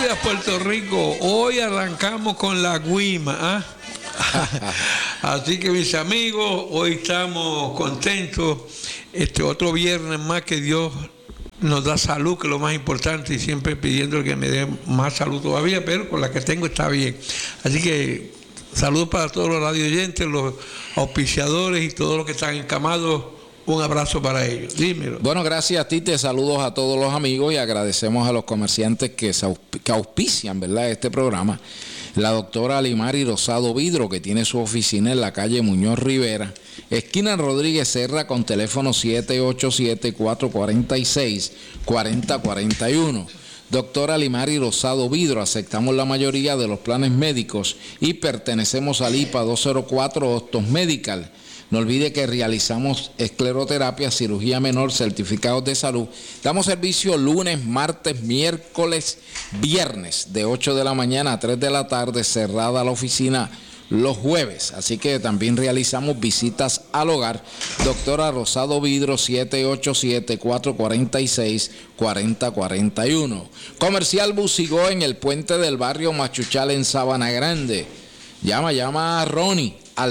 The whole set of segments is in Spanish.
días, Puerto Rico. Hoy arrancamos con la guima, ¿ah? Así que mis amigos, hoy estamos contentos. Otro viernes más que Dios nos da salud, que es lo más importante, y siempre pidiendo que me dé más salud todavía, pero con la que tengo está bien. Así que saludos para todos los radio oyentes, los auspiciadores y todos los que están encamados. Un abrazo para ellos. Dímelo. Bueno, gracias a ti, te saludos a todos los amigos y agradecemos a los comerciantes que auspician, ¿verdad?, este programa. La doctora Limari Rosado Vidro, que tiene su oficina en la calle Muñoz Rivera, esquina Rodríguez Serra, con teléfono 787-446-4041. Doctora Limari Rosado Vidro, aceptamos la mayoría de los planes médicos y pertenecemos al IPA 204 Hostos Medical. No olvide que realizamos escleroterapia, cirugía menor, certificados de salud. Damos servicio lunes, martes, miércoles, viernes, de 8 de la mañana a 3 de la tarde, cerrada la oficina los jueves. Así que también realizamos visitas al hogar. Doctora Rosado Vidro, 787-446-4041. Comercial Busigó en el puente del barrio Machuchal en Sabana Grande. Llama a Ronnie al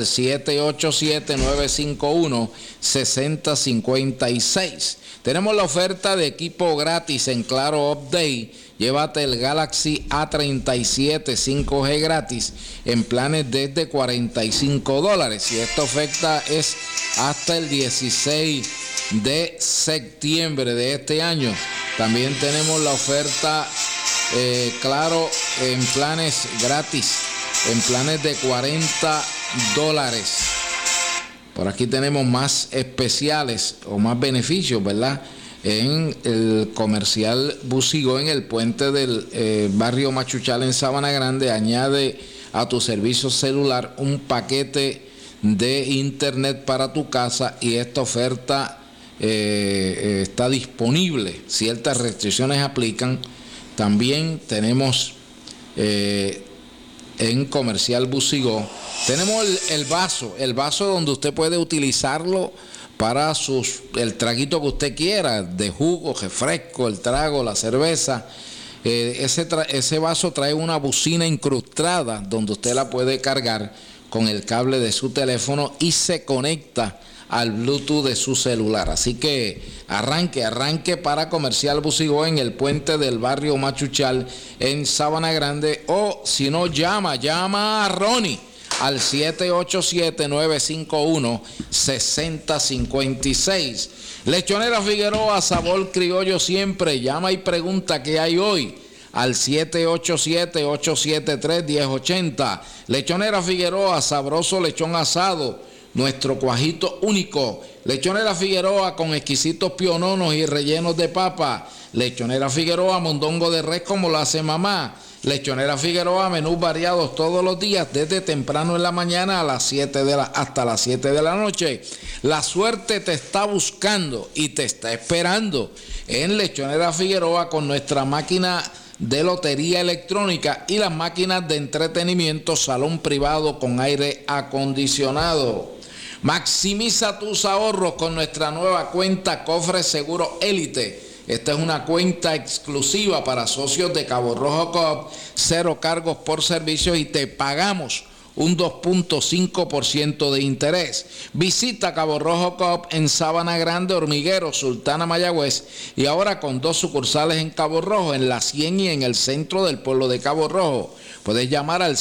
787-951-6056. Tenemos la oferta de equipo gratis en Claro Update. Llévate el Galaxy A37 5G gratis en planes desde $45. Y esta oferta es hasta el 16 de septiembre de este año. También tenemos la oferta Claro en planes gratis, en planes de $40. Por aquí tenemos más especiales o más beneficios, ¿verdad? En el comercial Busigó, en el puente del barrio Machuchal en Sabana Grande. Añade a tu servicio celular un paquete de internet para tu casa y esta oferta está disponible. Ciertas restricciones aplican. También tenemos en comercial Busigó, tenemos el vaso donde usted puede utilizarlo para el traguito que usted quiera, de jugo, refresco, el trago, la cerveza. Ese vaso trae una bocina incrustada donde usted la puede cargar con el cable de su teléfono y se conecta al Bluetooth de su celular. Así que arranque para comercial Busigó en el puente del barrio Machuchal en Sabana Grande, o si no, llama a Ronnie al 787-951-6056. Lechonera Figueroa, sabor criollo siempre. Llama y pregunta qué hay hoy al 787-873-1080. Lechonera Figueroa, sabroso lechón asado, nuestro cuajito único. Lechonera Figueroa con exquisitos piononos y rellenos de papa. Lechonera Figueroa, mondongo de res como lo hace mamá. Lechonera Figueroa, menús variados todos los días, desde temprano en la mañana hasta las 7 de la noche. La suerte te está buscando y te está esperando en Lechonera Figueroa, con nuestra máquina de lotería electrónica y las máquinas de entretenimiento, salón privado con aire acondicionado. Maximiza tus ahorros con nuestra nueva cuenta Cofre Seguro Élite. Esta es una cuenta exclusiva para socios de Cabo Rojo Coop, 0 cargos por servicios y te pagamos un 2.5% de interés. Visita Cabo Rojo Coop en Sabana Grande, Hormiguero, Sultana, Mayagüez, y ahora con 2 sucursales en Cabo Rojo, en La 100 y en el centro del pueblo de Cabo Rojo. Puedes llamar al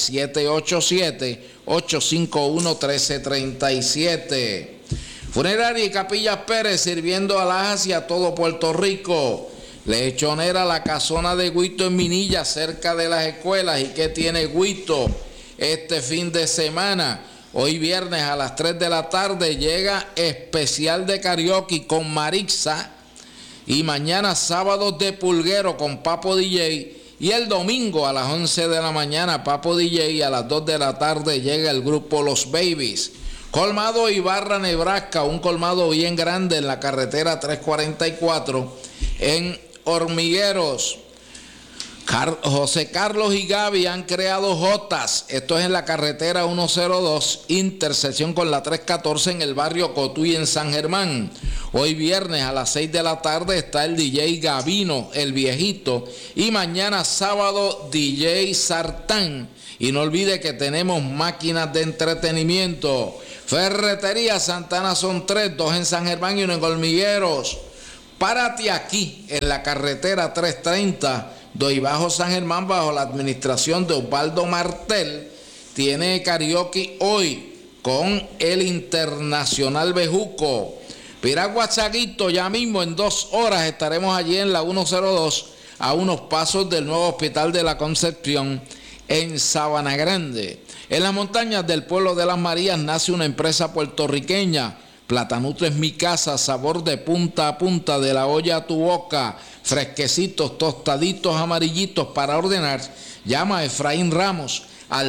787-851-1337. Funeraria y Capillas Pérez, sirviendo alhajas y a todo Puerto Rico. Lechonera La Casona de Guito en Minilla, cerca de las escuelas. ¿Y qué tiene Guito este fin de semana? Hoy viernes a las 3 de la tarde llega especial de karaoke con Marixa. Y mañana sábados de pulguero con Papo DJ. Y el domingo a las 11 de la mañana Papo DJ, y a las 2 de la tarde llega el grupo Los Babies. Colmado Ibarra, Nebraska, un colmado bien grande en la carretera 344 en Hormigueros. José Carlos y Gaby han creado Jotas. Esto es en la carretera 102, intersección con la 314 en el barrio Cotuí en San Germán. Hoy viernes a las 6 de la tarde está el DJ Gavino, el viejito. Y mañana sábado DJ Sartán. Y no olvide que tenemos máquinas de entretenimiento. Ferretería Santana son 3, 2 en San Germán y 1 en Hormigueros. Párate aquí en la carretera 330. Doy Bajo San Germán, bajo la administración de Osvaldo Martel, tiene karaoke hoy con el Internacional Bejuco. Piragua Chaguito, ya mismo en 2 horas estaremos allí en la 102, a unos pasos del nuevo Hospital de la Concepción en Sabana Grande. En las montañas del pueblo de Las Marías nace una empresa puertorriqueña. Platanuto es mi casa, sabor de punta a punta, de la olla a tu boca, fresquecitos, tostaditos, amarillitos. Para ordenar, llama a Efraín Ramos al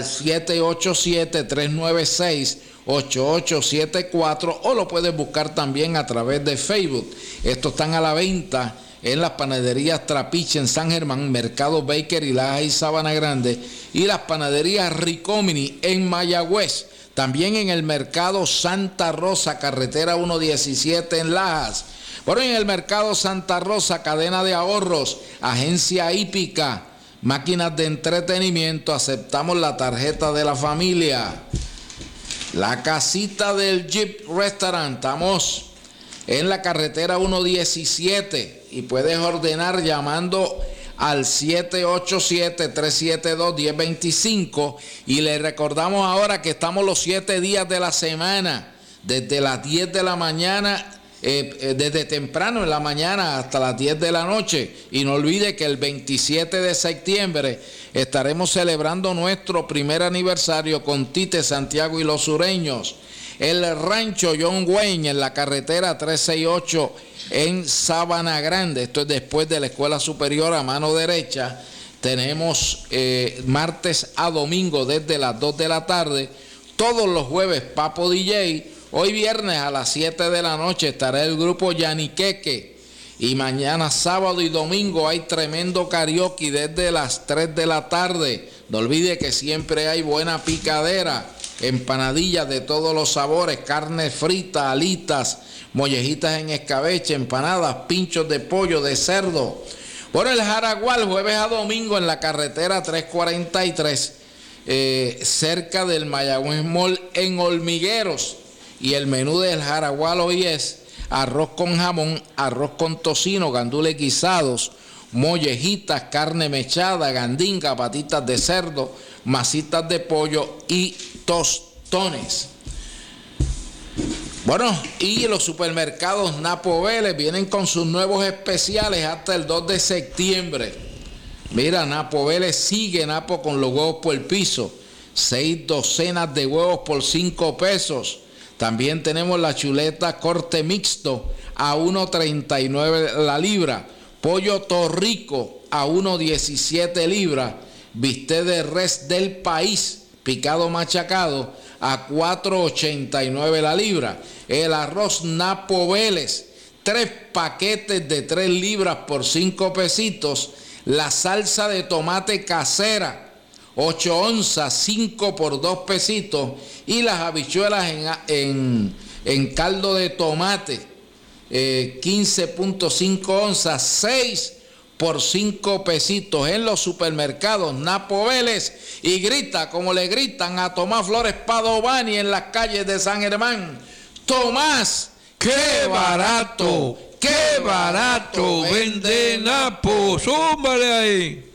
787-396-8874 o lo puedes buscar también a través de Facebook. Estos están a la venta en las panaderías Trapiche en San Germán, Mercado Baker y Lajas y Sabana Grande, y las panaderías Ricomini en Mayagüez. También en el mercado Santa Rosa, carretera 117 en Lajas. Bueno, en el mercado Santa Rosa, cadena de ahorros, agencia hípica, máquinas de entretenimiento, aceptamos la tarjeta de la familia. La casita del Jeep Restaurant, estamos en la carretera 117 y puedes ordenar llamando al 787-372-1025 y le recordamos ahora que estamos los 7 días de la semana, desde las 10 de la mañana, desde temprano en la mañana hasta las 10 de la noche, y no olvide que el 27 de septiembre estaremos celebrando nuestro primer aniversario con Tite Santiago y los Sureños. El rancho John Wayne en la carretera 368 en Sabana Grande. Esto es después de la escuela superior a mano derecha. Tenemos martes a domingo desde las 2 de la tarde. Todos los jueves Papo DJ. Hoy viernes a las 7 de la noche estará el grupo Yaniqueque. Y mañana sábado y domingo hay tremendo karaoke desde las 3 de la tarde. No olvide que siempre hay buena picadera. Empanadillas de todos los sabores, carne frita, alitas, mollejitas en escabeche, empanadas, pinchos de pollo, de cerdo. Bueno, el Jaragual, jueves a domingo en la carretera 343, cerca del Mayagüez Mall en Hormigueros. Y el menú del Jaragual hoy es arroz con jamón, arroz con tocino, gandules guisados, mollejitas, carne mechada, gandinga, patitas de cerdo, masitas de pollo y tostones. Bueno, y los supermercados Napo Vélez vienen con sus nuevos especiales hasta el 2 de septiembre. Mira, Napo Vélez sigue Napo con los huevos por el piso. 6 docenas de huevos por 5 pesos. También tenemos la chuleta corte mixto a 1.39 la libra. Pollo torrico a 1.17 libras. Bistec de res del país picado machacado a 4.89 la libra. El arroz Napo Vélez, 3 paquetes de 3 libras por 5 pesitos. La salsa de tomate casera, 8 onzas, 5 por 2 pesitos. Y las habichuelas en caldo de tomate, 15.5 onzas, 6 por 5 pesitos en los supermercados Napo Vélez. Y grita como le gritan a Tomás Flores Padovani en las calles de San Germán: Tomás, ¡qué barato! ¡Qué barato! ¡Vende Napo! ¡Súmale ahí!